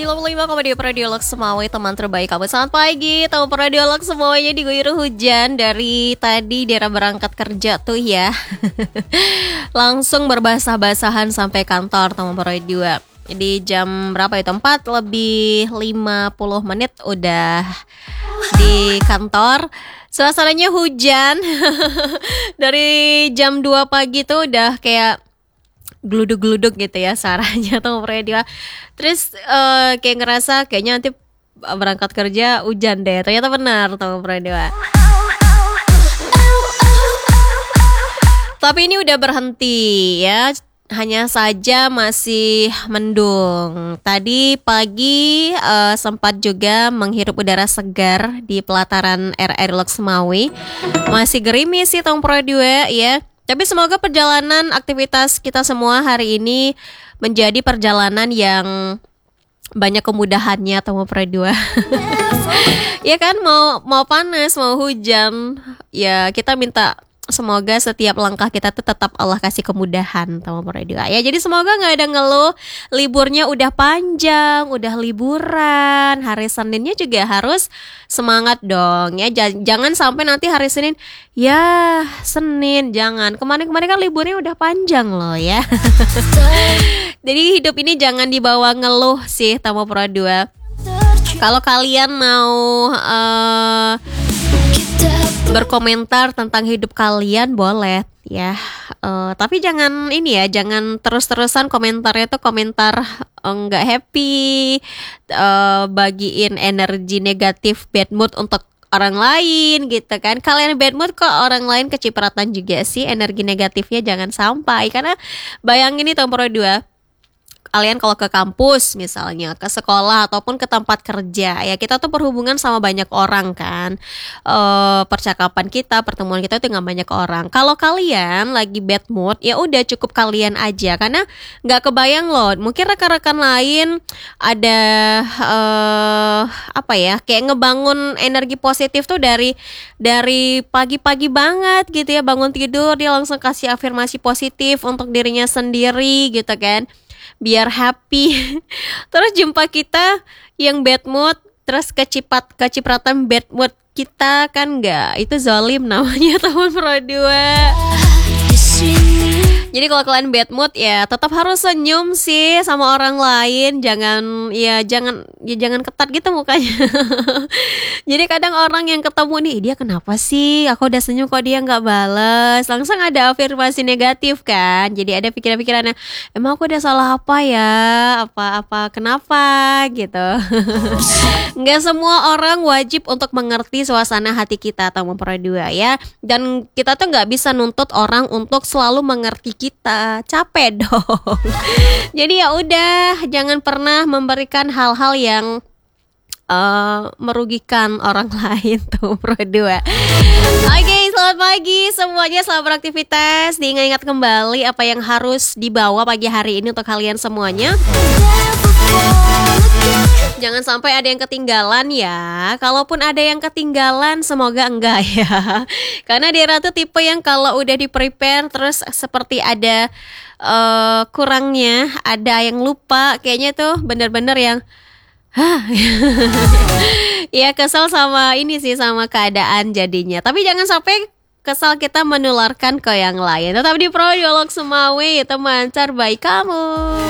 95,2 Pradiolog Semawe, teman terbaik kamu. Selamat pagi, teman Pradiolog semuanya. Diguyur hujan dari tadi daerah berangkat kerja tuh ya. Langsung berbasah-basahan sampai kantor teman Pradiolog. Jadi jam berapa itu? 4 lebih 50 menit udah di kantor. Suasananya hujan. Dari jam 2 pagi tuh udah kayak gluduk-gluduk gitu ya saranya tuh radio. Terus kayak ngerasa kayaknya nanti berangkat kerja hujan deh. Ternyata benar tuh radio. Tapi ini udah berhenti ya. Hanya saja masih mendung. Tadi pagi sempat juga menghirup udara segar di pelataran RR Lok Semawe. Masih gerimis sih Tong Pro 2 ya. Tapi semoga perjalanan aktivitas kita semua hari ini menjadi perjalanan yang banyak kemudahannya Tong Pro 2. Ya kan, mau panas, mau hujan, ya kita minta semoga setiap langkah kita tuh tetap Allah kasih kemudahan Tama Radio. Ya jadi semoga gak ada ngeluh. Liburnya udah panjang, udah liburan. Hari Seninnya juga harus semangat dong ya. Jangan sampai nanti hari Senin, ya Senin jangan. Kemarin-kemarin kan liburnya udah panjang loh ya. Jadi hidup ini jangan dibawa ngeluh sih Tama Radio. Kalau kalian mau berkomentar tentang hidup kalian boleh ya, tapi jangan ini ya, jangan terus-terusan komentarnya tuh komentar nggak happy, bagiin energi negatif, bad mood untuk orang lain gitu kan. Kalian bad mood kok orang lain kecipratan juga sih energi negatifnya, jangan sampai. Karena bayangin nih Tom Pro 2, kalian kalau ke kampus misalnya, ke sekolah ataupun ke tempat kerja ya, kita tuh berhubungan sama banyak orang kan, percakapan kita, pertemuan kita tuh dengan banyak orang. Kalau kalian lagi bad mood ya udah cukup kalian aja, karena nggak kebayang loh, mungkin rekan-rekan lain ada apa ya, kayak ngebangun energi positif tuh dari pagi-pagi banget gitu ya, bangun tidur dia langsung kasih afirmasi positif untuk dirinya sendiri gitu kan, biar happy. Terus jumpa kita yang bad mood, terus kecipratan bad mood kita kan nggak, itu zalim namanya teman Pro 2. Jadi kalau kalian bad mood ya tetap harus senyum sih sama orang lain, jangan ketat gitu mukanya. Jadi kadang orang yang ketemu nih, dia kenapa sih aku udah senyum kok dia nggak balas, langsung ada afirmasi negatif kan. Jadi ada pikiran-pikirannya, emang aku udah salah apa ya, apa kenapa gitu. Nggak semua orang wajib untuk mengerti suasana hati kita atau memperdua ya, dan kita tuh nggak bisa nuntut orang untuk selalu mengerti kita, capek dong. Jadi ya udah, jangan pernah memberikan hal-hal yang merugikan orang lain tuh Pro 2. Oke, selamat pagi semuanya, selamat beraktivitas. Diingat-ingat kembali apa yang harus dibawa pagi hari ini untuk kalian semuanya. Jangan sampai ada yang ketinggalan ya. Kalaupun ada yang ketinggalan, semoga enggak ya. Karena Dera tuh tipe yang kalau udah di prepare terus seperti ada kurangnya, ada yang lupa, kayaknya tuh bener-bener yang ya kesel sama ini sih, sama keadaan jadinya. Tapi jangan sampai kesal kita menularkan ke yang lain. Tetap di Prodiolog Semawe, teman terbaik kamu.